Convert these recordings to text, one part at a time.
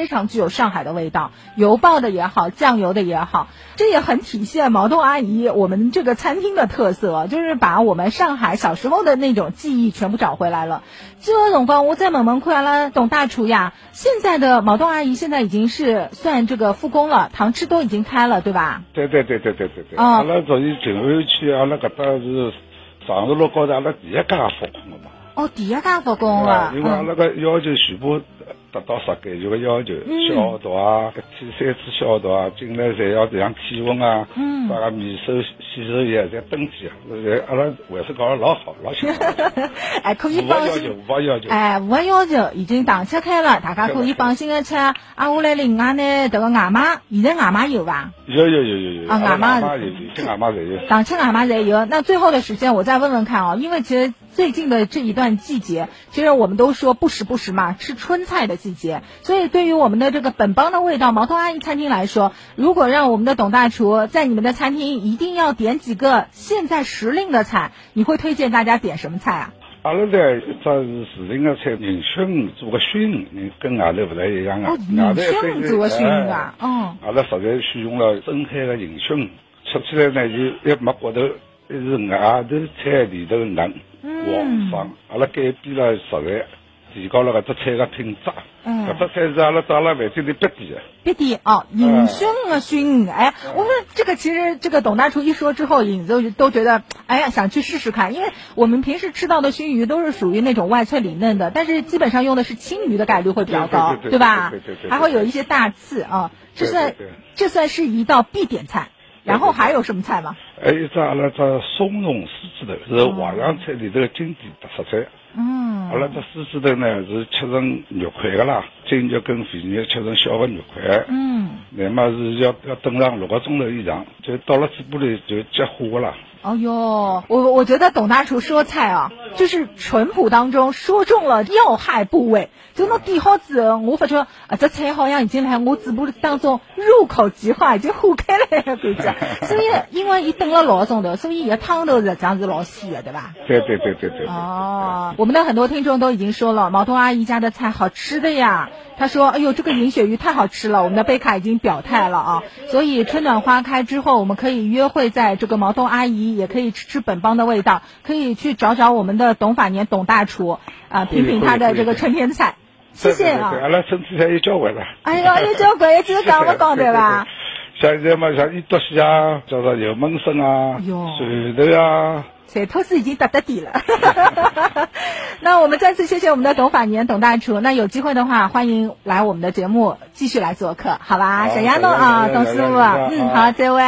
非常具有上海的味道，油爆的也好，酱油的也好，这也很体现毛豆阿姨我们这个餐厅的特色，就是把我们上海小时候的那种记忆全部找回来了。这辰光我再问问看阿拉董大厨呀，现在的毛豆阿姨现在已经是算这个复工了，糖吃都已经开了，对吧？ 对。阿拉属于静安区，阿拉搿搭是长寿路高头阿拉第一家复工的嘛。 哦，第一家复工了。 因为阿拉个要求全部达到10个月个要求，消毒啊，1天3次消毒啊，进来侪要量体温啊，大家面手、洗手液侪登记啊，阿拉卫生搞得老好，老清爽。 哎，可以放心， 无法要求。 哎，无法要求，已经糖吃开了，大家可以放心的吃。啊，我来另外呢，这个外卖，现在外卖有吧？ 有。 啊，外卖有，吃外卖侪有。 糖吃外卖侪有。那最后的时间，我再问问看啊，因为其实最近的这一段季节，其实我们都说不时嘛，吃春菜的季节，所以对于我们的这个本帮的味道毛豆阿姨餐厅来说，如果让我们的董大厨在你们的餐厅一定要点几个现在时令的菜，你会推荐大家点什么菜啊？ 阿拉呢，这是时令的菜，银熏鱼做个熏鱼，跟外头不太一样啊。 银熏鱼做个熏鱼啊， 阿拉实在选用了深海的银熏鱼，吃起来呢就一没骨头，一是外头菜里头嫩黄爽，阿拉改变了食材，提高了搿只菜的品质。搿只菜是阿拉到了饭店里必点的。 必点哦，银熏的熏鱼，哎，我们这个其实这个董大厨一说之后，影子都觉得哎呀想去试试看，因为我们平时吃到的熏鱼都是属于那种外脆里嫩的，但是基本上用的是青鱼的概率会比较高，对吧？对，还会有一些大刺啊，这算是一道必点菜。然后还有什么菜吗？ 还有一只阿拉只松茸狮子头，是淮扬菜里头的经典特色菜。阿拉这狮子头呢是切成肉块的啦，筋肉跟肥肉切成小的肉块。那么是要炖上6个钟头以上，就到了嘴巴里就结化的啦。 哦哟，我觉得董大厨说菜啊，就是淳朴当中说中了要害部位。就那点好之后，我发觉这菜好像已经来我嘴巴当中入口即化，已经化开来的感觉。所以因为伊炖了6个钟头，所以伊的汤头实际上是老鲜的，对吧？ 对。 哦，我们的很多听众都已经说了，毛豆阿姨家的菜好吃的呀。他说：“哎呦，这个银鳕鱼太好吃了！”我们的贝卡已经表态了啊，所以春暖花开之后，我们可以约会在这个毛豆阿姨，也可以吃本帮的味道，可以去找我们的董法年董大厨啊，品他的这个春天菜。谢谢啊！ 阿拉春天菜有交关了。 哎呀，有交关，一直讲不讲对吧？ 像现在嘛，像伊多西啊，叫做油焖笋啊，蒜头啊。 水头是已经得底了。那我们再次谢谢我们的董法年董大厨，那有机会的话欢迎来我们的节目继续来做客，好吧？小丫头啊，董师傅，好，这位。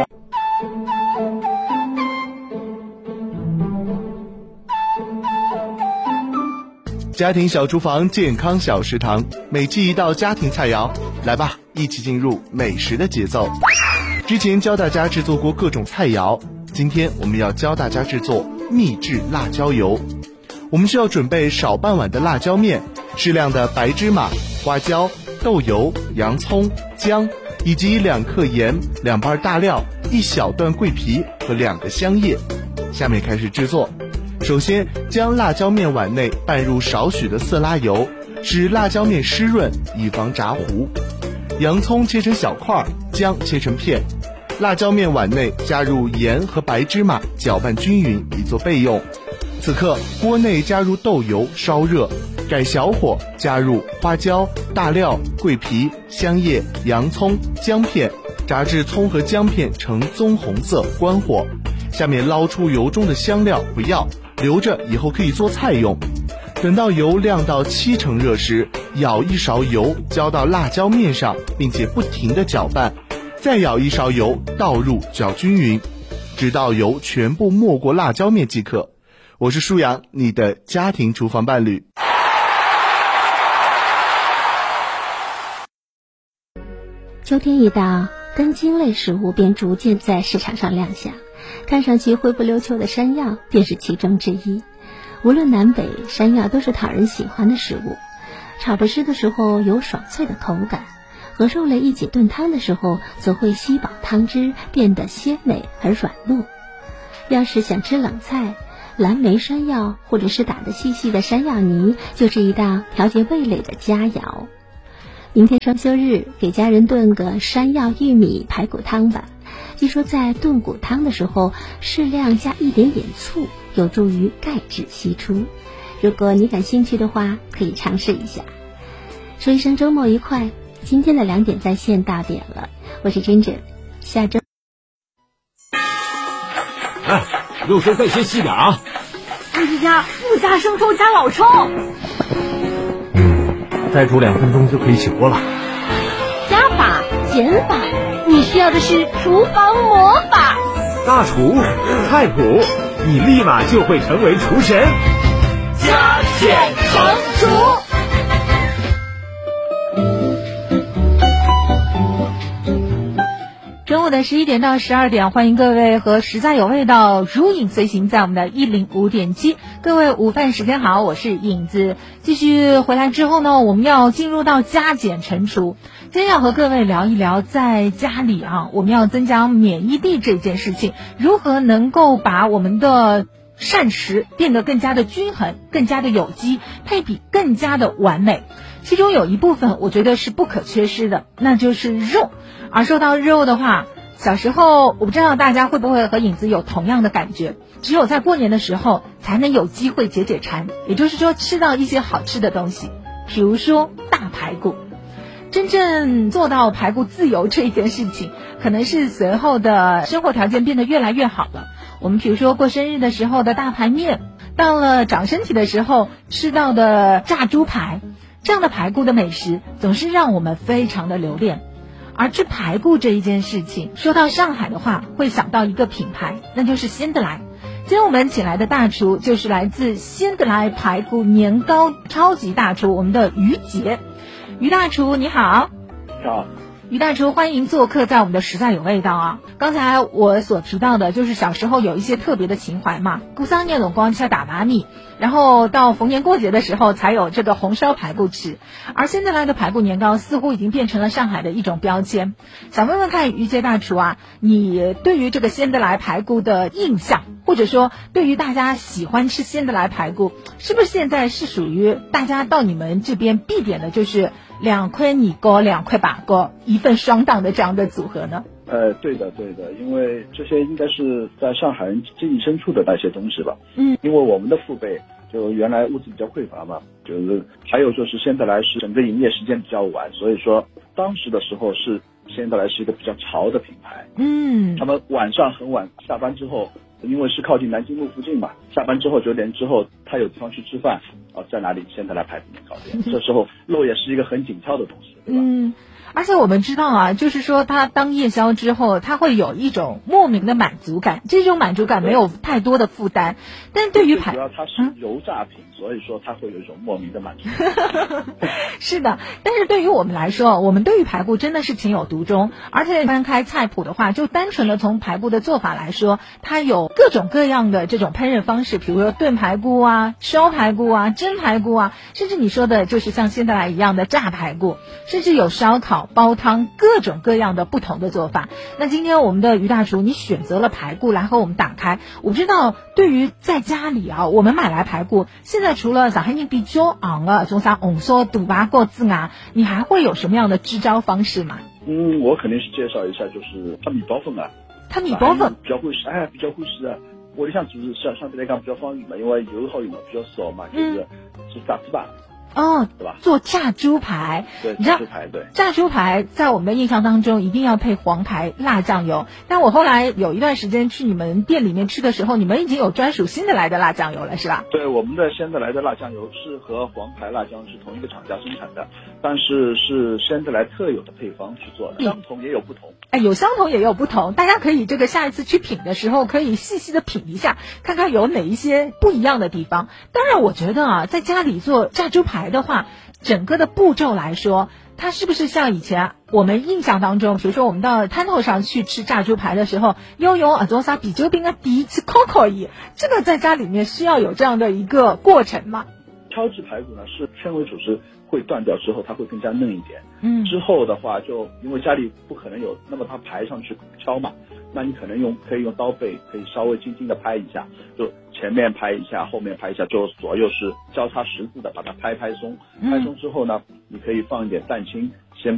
家庭小厨房，健康小食堂，每期一道家庭菜肴，来吧，一起进入美食的节奏。之前教大家制作过各种菜肴，今天我们要教大家制作秘制辣椒油。我们需要准备少半碗的辣椒面，适量的白芝麻、花椒、豆油、洋葱、姜，以及2克盐、2瓣大料、1小段桂皮和2个香叶。下面开始制作。首先将辣椒面碗内拌入少许的色拉油，使辣椒面湿润，以防炸糊。洋葱切成小块，姜切成片。辣椒面碗内加入盐和白芝麻，搅拌均匀，以作备用。此刻锅内加入豆油，烧热，改小火，加入花椒、大料、桂皮、香叶、洋葱、姜片，炸至葱和姜片呈棕红色，关火。下面捞出油中的香料，不要留着，以后可以做菜用。等到油亮到70%热时，舀1勺油浇到辣椒面上，并且不停地搅拌，再舀1勺油倒入，搅均匀，直到油全部没过辣椒面即可。我是舒阳，你的家庭厨房伴侣。 秋天一到，根茎类食物便逐渐在市场上亮相，看上去灰不溜秋的山药便是其中之一。无论南北，山药都是讨人喜欢的食物。炒着吃的时候有爽脆的口感，和肉类一起炖汤的时候则会吸饱汤汁，变得鲜美而软糯。要是想吃冷菜，蓝莓山药或者是打得细细的山药泥，就是一道调节味蕾的佳肴。 明天双休日，给家人炖个山药玉米排骨汤吧。据说在炖骨汤的时候，适量加一点点醋，有助于钙质析出。如果你感兴趣的话，可以尝试一下。说一声周末愉快，今天的2点在线到点了，我是珍珍，下周。 哎，肉松再先细点啊！ 这是加不加生抽加老抽。 再煮2分钟就可以起锅了。 加法减法，你需要的是厨房魔法。 大厨菜谱，你立马就会成为厨神。加减乘除。 中午的11点到12点，欢迎各位和实在有味道如影随形在我们的105.7。各位午饭时间好，我是影子。继续回来之后呢，我们要进入到加减乘除。今天要和各位聊一聊，在家里我们要增加免疫力这件事情，如何能够把我们的膳食变得更加的均衡，更加的有机，配比更加的完美。其中有一部分我觉得是不可缺失的，那就是肉。而说到肉的话，小时候我不知道大家会不会和影子有同样的感觉，只有在过年的时候才能有机会解解馋，也就是说吃到一些好吃的东西，比如说大排骨。真正做到排骨自由这一件事情，可能是随后的生活条件变得越来越好了。我们比如说过生日的时候的大排面，到了长身体的时候吃到的炸猪排，这样的排骨的美食总是让我们非常的留恋。而吃排骨这一件事情，说到上海的话，会想到一个品牌，那就是仙得来。今天我们请来的大厨就是来自仙得来排骨年糕超级大厨，我们的于杰。于大厨你好。 好。 于大厨欢迎做客在我们的实在有味道啊！刚才我所提到的就是小时候有一些特别的情怀嘛，过3年总光吃打麻米，然后到逢年过节的时候才有这个红烧排骨吃。而仙得来的排骨年糕似乎已经变成了上海的一种标签。想问问看于杰大厨啊，你对于这个仙得来排骨的印象，或者说对于大家喜欢吃仙得来排骨，是不是现在是属于大家到你们这边必点的就是2块米糕2块把糕1份双档的这样的组合呢？ 对的，因为这些应该是在上海人记忆深处的那些东西吧。因为我们的父辈就原来物资比较匮乏嘛，就是还有就是仙得来是整个营业时间比较晚，所以说当时的时候是仙得来是一个比较潮的品牌。他们晚上很晚下班之后，因为是靠近南京路附近嘛，下班之后9点之后他有地方去吃饭在哪里？仙得来排骨年糕店。这时候肉也是一个很紧俏的东西，对吧？ 而且我们知道啊，就是说它当夜宵之后，它会有一种莫名的满足感，这种满足感没有太多的负担。但对于主要它是油炸品，所以说它会有一种莫名的满足感。 是的，但是对于我们来说，我们对于排骨真的是情有独钟。而且翻开菜谱的话，就单纯的从排骨的做法来说，它有各种各样的这种烹饪方式，比如说炖排骨啊、烧排骨啊、蒸排骨啊，甚至你说的就是像仙得来一样的炸排骨，甚至有烧烤、煲汤，各种各样的不同的做法。那今天我们的于大厨你选择了排骨来和我们打开，我不知道对于在家里我们买来排骨，现在除了上海人比较昂的种啥红烧肚排骨之外，你还会有什么样的支招方式吗？ 我肯定是介绍一下，就是它米包粉啊。 它米包粉比较欢喜比较欢喜的。屋里向做是相对来讲比较方便嘛，因为油好用的比较少嘛，就是做炸猪排。对吧？ 做炸猪排， 对， 你知道炸猪排，对， 炸猪排在我们的印象当中一定要配黄牌辣酱油。但我后来有一段时间去你们店里面吃的时候，你们已经有专属仙得来的辣酱油了，是吧？ 对，我们的仙得来的辣酱油是和黄牌辣酱是同一个厂家生产的，但是是仙得来特有的配方去做的，相同也有不同。 有相同也有不同，大家可以这个下一次去品的时候可以细细的品一下，看看有哪一些不一样的地方。当然我觉得在家里做炸猪排的话，整个的步骤来说，它是不是像以前我们印象当中，比如说我们到摊头上去吃炸猪排的时候，要用做啥啤酒饼的第一次烤一，这个在家里面需要有这样的一个过程吗？ 敲制排骨呢是纤维组织会断掉之后它会更加嫩一点，之后的话就因为家里不可能有那么它排上去敲嘛，那你可以用刀背，可以稍微轻轻的拍一下，就前面拍一下，后面拍一下，就左右是交叉十字的把它拍松，拍松之后呢， 你可以放一点蛋清，